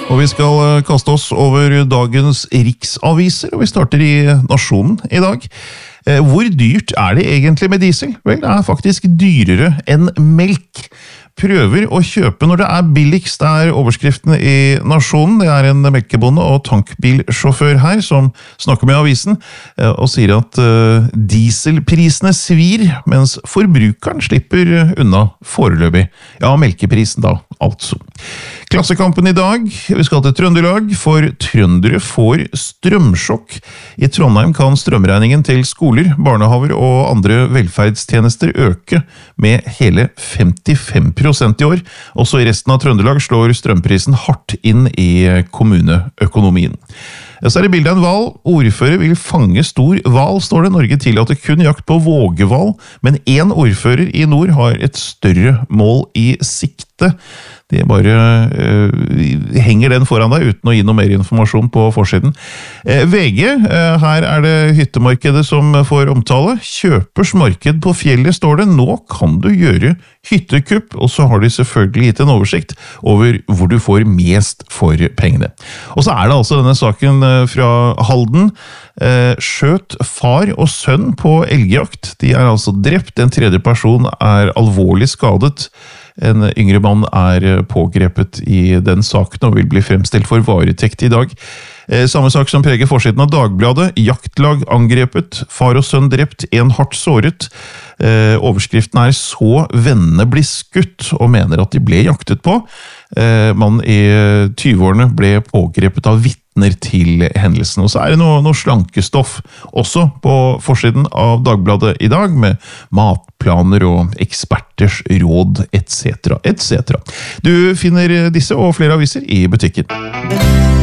Og vi skal kaste oss over dagens riksaviser, og vi starter i Nasjonen i dag. Hvor dyrt er det egentlig med diesel? Vel, det er faktisk dyrere enn melk. Prøver å kjøpe når det er billigst, er overskriften i Nasjonen. Det er en melkebonde og tankbilsjåfør her som snakker med avisen og sier at dieselprisene svir, mens forbrukeren slipper unna foreløpig. Ja, melkeprisen da, altså. Klassekampen i dag, vi skal til Trøndelag, for trøndere får strømsjokk. I Trondheim kan strømregningen til skoler, barnehaver og andre velferdstjenester øke med hele 55% i år. Også i resten av Trøndelag slår strømprisen hardt inn i kommuneøkonomien. Så er det bildet av en hval. Ordfører vil fange stor hval, står det. Norge tillater kun jakt på vågehval, men en ordfører i nord har et større mål i sikte. De bare henger den foran deg uten å gi noe mer informasjon på forsiden. VG, her er det hyttemarkedet som får omtale. Kjøpers marked på fjellet, står det. Nå kan du gjøre hyttekupp, og så har de selvfølgelig gitt en oversikt over hvor du får mest for pengene. Og så er det altså denne saken fra Halden. Skjøt far og sønn på elgjakt. De er altså drept. En tredje person er alvorlig skadet. En yngre mann er pågrepet i den saken og vil bli fremstilt for varetekt i dag. Samme sak som preger forsiden av Dagbladet. Jaktlag angrepet, far og sønn drept, en hardt såret. Overskriften er «Så vennene blir skutt» og mener at de ble jaktet på. Mann i 20-årene ble pågrepet av vitner til hendelsen. Og så er det noe slankestoff også på forsiden av Dagbladet i dag, med matplaner og eksperters råd, etc., etc. Du finner disse og flere aviser i butikken.